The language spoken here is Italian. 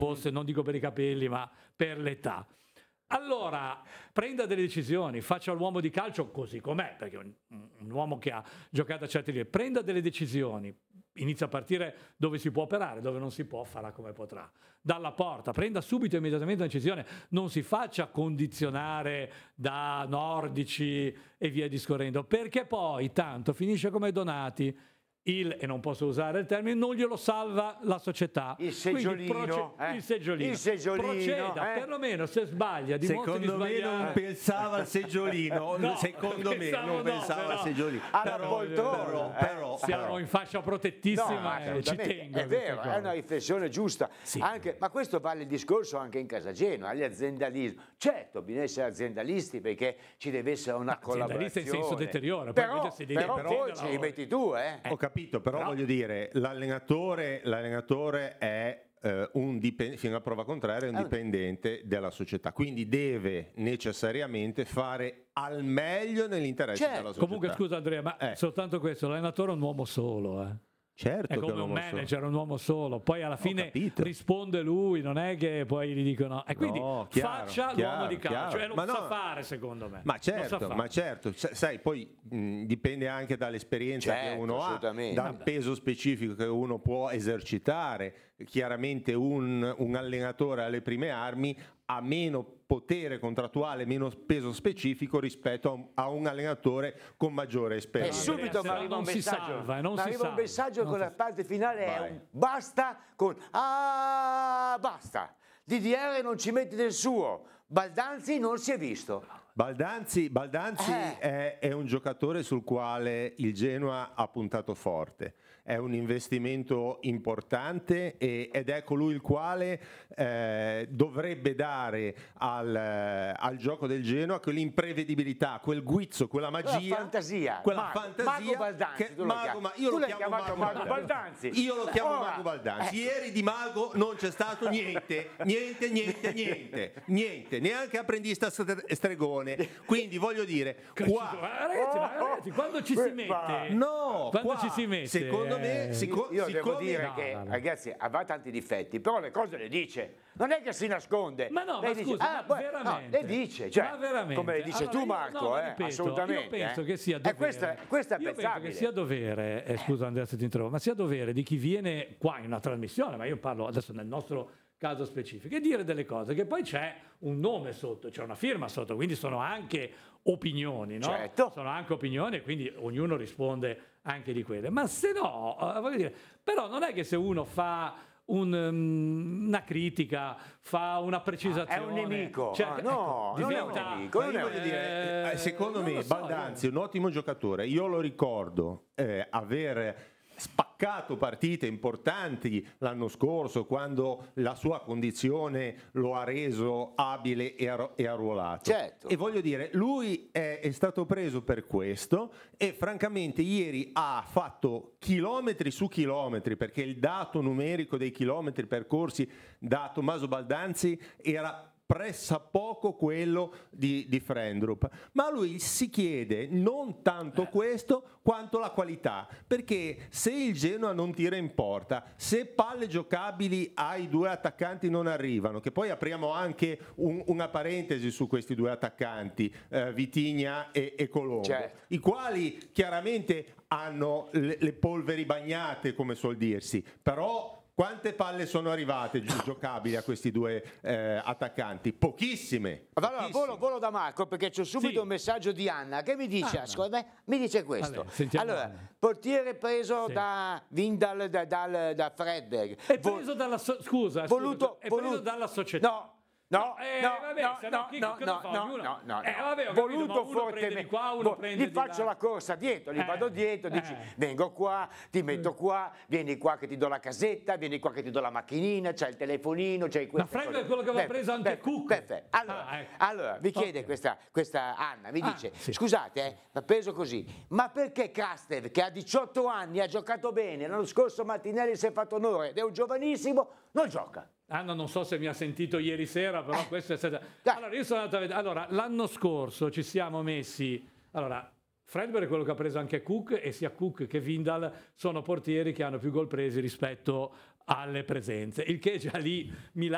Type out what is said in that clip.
forse non dico per i capelli, ma per l'età. Allora, prenda delle decisioni, faccia l'uomo di calcio così com'è, perché un uomo che ha giocato a certi livelli, prenda delle decisioni, inizia a partire dove si può operare, dove non si può farà come potrà. Dalla porta, prenda subito immediatamente una decisione, non si faccia condizionare da nordici e via discorrendo, perché poi tanto finisce come Donati. E non posso usare il termine, non glielo salva la società. Il seggiolino, il seggiolino. Il seggiolino, proceda, perlomeno se sbaglia, dimostri di secondo me sbagliare. non pensava al seggiolino, No, secondo me non pensava al seggiolino. Alla poltrona, Siamo in fascia protettissima e ci tengo. È vero, è una riflessione giusta. Sì. Anche, ma questo vale il discorso anche in casa Genoa, agli aziendalismo. Certo, bisogna essere aziendalisti perché ci deve essere una collaborazione. Aziendalista in senso deteriore. Però poi ci rimetti tu, Ho capito, però voglio dire, l'allenatore è fino a prova contraria è un dipendente della società, quindi deve necessariamente fare al meglio nell'interesse della società. Comunque scusa Andrea, ma soltanto questo, l'allenatore è un uomo solo, Certo, è come un manager, è un uomo solo, poi alla fine risponde lui, non è che poi gli dicono, e quindi faccia l'uomo di calcio, e lo sa fare secondo me. Ma certo, sai, poi dipende anche dall'esperienza che uno ha, dal peso specifico che uno può esercitare. Chiaramente un allenatore alle prime armi ha meno potere contrattuale, meno peso specifico rispetto a un allenatore con maggiore esperienza. E subito mi arriva un messaggio con la parte finale è un basta con basta. DDR non ci mette del suo, Baldanzi non si è visto. Baldanzi è un giocatore sul quale il Genoa ha puntato forte, è un investimento importante ed è colui il quale dovrebbe dare al gioco del Genoa quell'imprevedibilità, quel guizzo, quella magia, quella fantasia. Mago Baldanzi, io lo chiamo Mago Baldanzi. Io lo chiamo Mago Baldanzi. Ieri di Mago non c'è stato niente, neanche apprendista stregone. Quindi voglio dire, ragazzi, quando ci si mette, ci si mette, secondo me, io devo dire che ragazzi aveva tanti difetti, però le cose le dice, non è che si nasconde. Ma no, lei ma scusa, veramente, le dice, cioè, come le dice tu Marco, ripeto, assolutamente. Io penso che sia dovere. Questo è io pensabile. penso che sia dovere, scusa Andrea se ti interrompo, ma sia dovere di chi viene qua in una trasmissione, ma io parlo adesso nel nostro caso specifico, e dire delle cose che poi c'è un nome sotto, c'è una firma sotto, quindi sono anche opinioni, no? Certo. Sono anche opinioni e quindi ognuno risponde anche di quelle. Ma se no, voglio dire, però non è che se uno fa una critica, fa una precisazione, è un nemico. Cioè, non è un nemico. Secondo me Baldanzi è un ottimo giocatore. Io lo ricordo aver spaccato partite importanti l'anno scorso quando la sua condizione lo ha reso abile e arruolato. Certo. E voglio dire, lui è stato preso per questo e francamente ieri ha fatto chilometri su chilometri, perché il dato numerico dei chilometri percorsi da Tommaso Baldanzi era pressappoco quello di Frendrup, ma lui si chiede non tanto questo quanto la qualità, perché se il Genoa non tira in porta, se palle giocabili ai due attaccanti non arrivano, che poi apriamo anche una parentesi su questi due attaccanti, Vitigna e Colombo, i quali chiaramente hanno le polveri bagnate, come suol dirsi, però quante palle sono arrivate giocabili a questi due attaccanti? Pochissime. Allora, volo da Marco, perché c'è subito un messaggio di Anna che mi dice, mi dice questo. Allora, portiere preso da Vindal, da Fredberg. È preso dalla società. Preso dalla società. Voluto fortemente. Gli faccio la corsa dietro, gli vado dietro, dici vengo qua, ti metto qua, vieni qua che ti do la casetta, vieni qua che ti do la macchinina, c'è il telefonino, c'è Ma Frank è quello che aveva preso anche Cook. Perfetto. Allora mi chiede questa Anna, mi dice, scusate, l'ha preso così, ma perché Krastev, che ha 18 anni, ha giocato bene, l'anno scorso Martinelli si è fatto onore ed è un giovanissimo, non gioca? Anna non so se mi ha sentito ieri sera, però questo è stato... Allora, io sono andato a vedere... Allora, l'anno scorso ci siamo messi... Allora, Fredberg è quello che ha preso anche Cook, e sia Cook che Vindal sono portieri che hanno più gol presi rispetto alle presenze. Il che già lì mi